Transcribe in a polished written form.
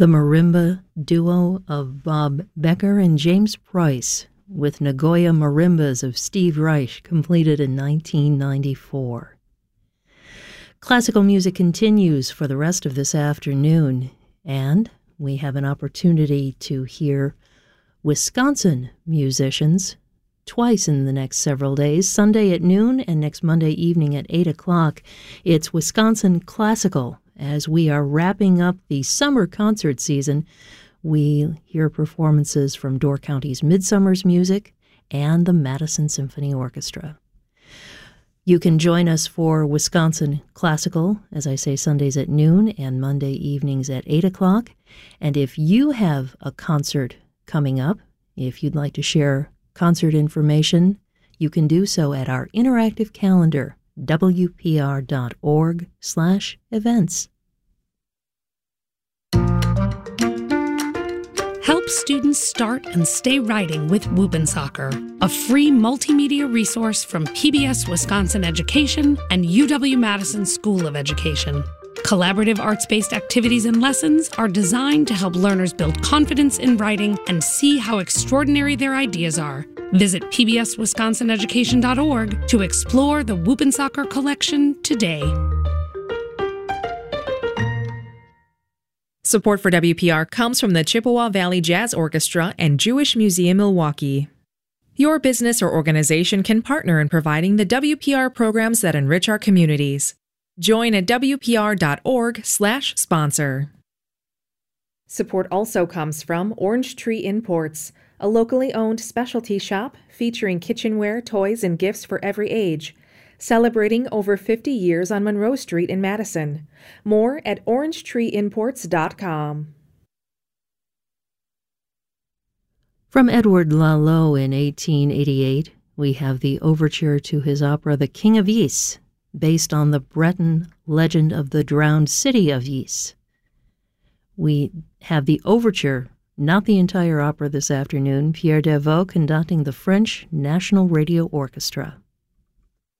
The marimba duo of Bob Becker and James Price with Nagoya Marimbas of Steve Reich, completed in 1994. Classical music continues for the rest of this afternoon, and we have an opportunity to hear Wisconsin musicians twice in the next several days, Sunday at noon and next Monday evening at 8 o'clock. It's Wisconsin Classical. As we are wrapping up the summer concert season, we hear performances from Door County's Midsummer's Music and the Madison Symphony Orchestra. You can join us for Wisconsin Classical, as I say, Sundays at noon and Monday evenings at 8 o'clock. And if you have a concert coming up, if you'd like to share concert information, you can do so at our interactive calendar, wpr.org/events. Help students start and stay writing with Whoop'N' a free multimedia resource from PBS Wisconsin Education and UW-Madison School of Education. Collaborative arts-based activities and lessons are designed to help learners build confidence in writing and see how extraordinary their ideas are. Visit pbswisconsineducation.org to explore the Whoop'N' collection today. Support for WPR comes from the Chippewa Valley Jazz Orchestra and Jewish Museum Milwaukee. Your business or organization can partner in providing the WPR programs that enrich our communities. Join at wpr.org/sponsor. Support also comes from Orange Tree Imports, a locally owned specialty shop featuring kitchenware, toys, and gifts for every age. Celebrating over 50 years on Monroe Street in Madison. More at orangetreeimports.com. From Edward Lalo in 1888, we have the overture to his opera The King of Ys, based on the Breton legend of the drowned city of Ys. We have the overture, not the entire opera this afternoon, Pierre Deveau conducting the French National Radio Orchestra.